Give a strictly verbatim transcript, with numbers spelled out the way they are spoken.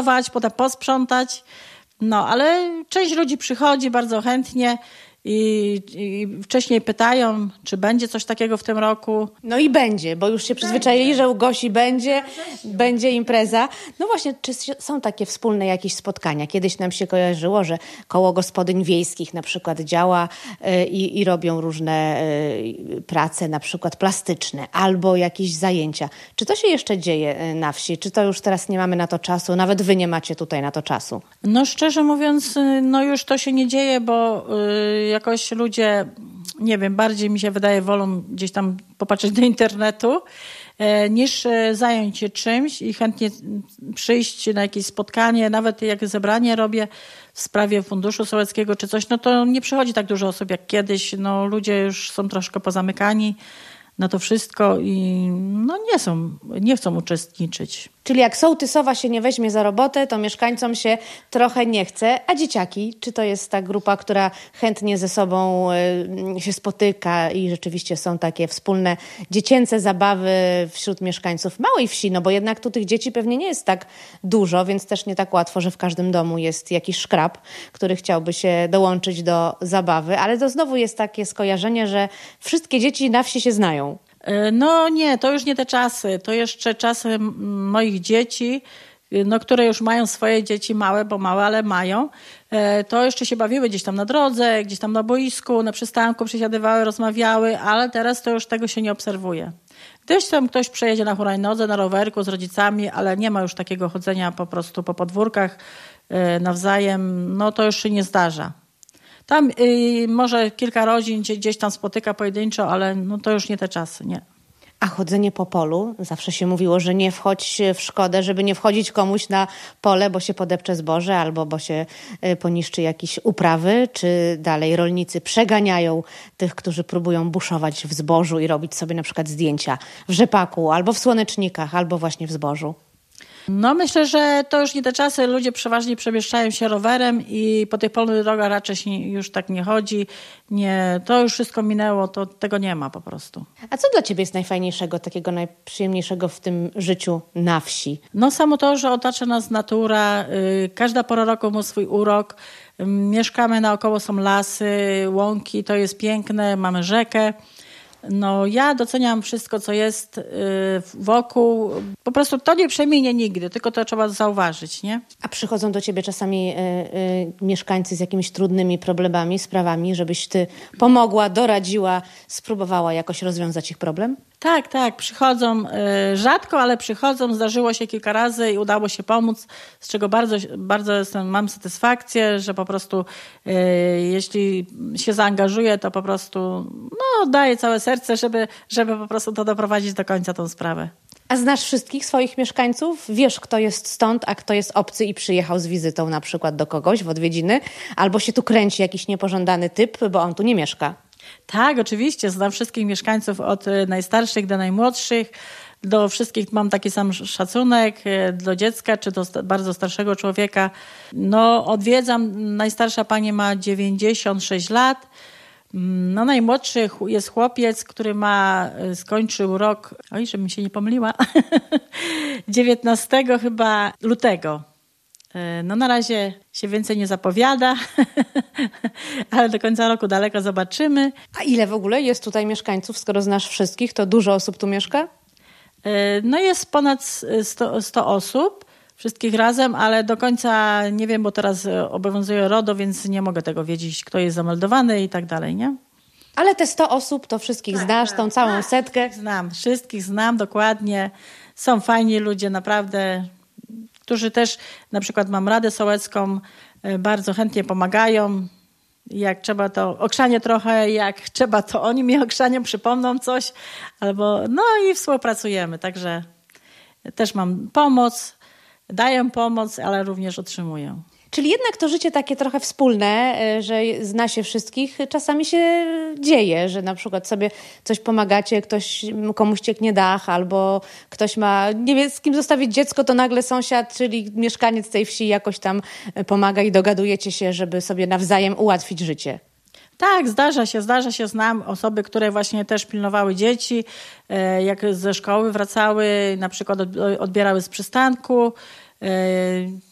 ugotować, potem posprzątać. No, ale część ludzi przychodzi bardzo chętnie i, i wcześniej pytają, czy będzie coś takiego w tym roku. No i będzie, bo już się przyzwyczaili, że u Gosi będzie, będzie impreza. No właśnie, czy są takie wspólne jakieś spotkania? Kiedyś nam się kojarzyło, że koło gospodyń wiejskich na przykład działa y, i, i robią różne y, prace, na przykład plastyczne, albo jakieś zajęcia. Czy to się jeszcze dzieje y, na wsi? Czy to już teraz nie mamy na to czasu? Nawet wy nie macie tutaj na to czasu. No szczerze mówiąc, no już to się nie dzieje, bo y, jakoś ludzie, nie wiem, bardziej mi się wydaje, wolą gdzieś tam popatrzeć do internetu, y, niż y, zająć się czymś i chętnie przyjść na jakieś spotkanie, nawet jak zebranie robię w sprawie Funduszu Sołeckiego czy coś, no to nie przychodzi tak dużo osób jak kiedyś. No ludzie już są troszkę pozamykani na to wszystko i no nie są, nie chcą uczestniczyć. Czyli jak sołtysowa się nie weźmie za robotę, to mieszkańcom się trochę nie chce. A dzieciaki? Czy to jest ta grupa, która chętnie ze sobą y, się spotyka i rzeczywiście są takie wspólne dziecięce zabawy wśród mieszkańców małej wsi? No bo jednak tu tych dzieci pewnie nie jest tak dużo, więc też nie tak łatwo, że w każdym domu jest jakiś szkrab, który chciałby się dołączyć do zabawy. Ale to znowu jest takie skojarzenie, że wszystkie dzieci na wsi się znają. No nie, to już nie te czasy. To jeszcze czasy moich dzieci, no, które już mają swoje dzieci małe, bo małe, ale mają. To jeszcze się bawiły gdzieś tam na drodze, gdzieś tam na boisku, na przystanku przesiadywały, rozmawiały, ale teraz to już tego się nie obserwuje. Gdzieś tam ktoś przejedzie na hulajnodze, na rowerku z rodzicami, ale nie ma już takiego chodzenia po prostu po podwórkach nawzajem. No to już się nie zdarza. Tam y, może kilka rodzin gdzieś tam spotyka pojedynczo, ale no to już nie te czasy, nie. A chodzenie po polu? Zawsze się mówiło, że nie wchodź w szkodę, żeby nie wchodzić komuś na pole, bo się podepcze zboże albo bo się poniszczy jakieś uprawy. Czy dalej rolnicy przeganiają tych, którzy próbują buszować w zbożu i robić sobie na przykład zdjęcia w rzepaku albo w słonecznikach, albo właśnie w zbożu? No myślę, że to już nie te czasy. Ludzie przeważnie przemieszczają się rowerem i po tych polnych drogach raczej się już tak nie chodzi. Nie, to już wszystko minęło, to tego nie ma po prostu. A co dla ciebie jest najfajniejszego, takiego najprzyjemniejszego w tym życiu na wsi? No samo to, że otacza nas natura. Każda pora roku ma swój urok. Mieszkamy naokoło, są lasy, łąki, to jest piękne, mamy rzekę. No ja doceniam wszystko, co jest yy, wokół. Po prostu to nie przeminie nigdy, tylko to trzeba zauważyć, nie? A przychodzą do ciebie czasami yy, yy, mieszkańcy z jakimiś trudnymi problemami, sprawami, żebyś ty pomogła, doradziła, spróbowała jakoś rozwiązać ich problem? Tak, tak, przychodzą y, rzadko, ale przychodzą. Zdarzyło się kilka razy i udało się pomóc, z czego bardzo, bardzo jestem, mam satysfakcję, że po prostu y, jeśli się zaangażuję, to po prostu no, daję całe serce, żeby, żeby po prostu to doprowadzić do końca tą sprawę. A znasz wszystkich swoich mieszkańców? Wiesz, kto jest stąd, a kto jest obcy i przyjechał z wizytą na przykład do kogoś w odwiedziny? Albo się tu kręci jakiś niepożądany typ, bo on tu nie mieszka? Tak, oczywiście. Znam wszystkich mieszkańców od najstarszych do najmłodszych. Do wszystkich mam taki sam szacunek, do dziecka czy do bardzo starszego człowieka. No, odwiedzam. Najstarsza pani ma dziewięćdziesiąt sześć lat. No, najmłodszy jest chłopiec, który ma, skończył rok, oj, żebym się nie pomyliła, dziewiętnastego chyba lutego. No na razie się więcej nie zapowiada, ale do końca roku daleko zobaczymy. A ile w ogóle jest tutaj mieszkańców? Skoro znasz wszystkich, to dużo osób tu mieszka? No jest ponad sto, sto osób, wszystkich razem, ale do końca nie wiem, bo teraz obowiązuje RODO, więc nie mogę tego wiedzieć, kto jest zameldowany i tak dalej, nie? Ale te sto osób to wszystkich tak, znasz, tak, tą całą tak, setkę? Znam, wszystkich znam dokładnie. Są fajni ludzie, naprawdę, którzy też, na przykład mam Radę Sołecką, bardzo chętnie pomagają. Jak trzeba, to okrzanie trochę, jak trzeba, to oni mi okrzanią, przypomną coś, albo no i współpracujemy, także też mam pomoc, daję pomoc, ale również otrzymuję. Czyli jednak to życie takie trochę wspólne, że zna się wszystkich, czasami się dzieje, że na przykład sobie coś pomagacie, ktoś komuś cieknie dach, albo ktoś ma, nie wie z kim zostawić dziecko, to nagle sąsiad, czyli mieszkaniec tej wsi jakoś tam pomaga i dogadujecie się, żeby sobie nawzajem ułatwić życie. Tak, zdarza się, zdarza się. Znam osoby, które właśnie też pilnowały dzieci, jak ze szkoły wracały, na przykład odbierały z przystanku.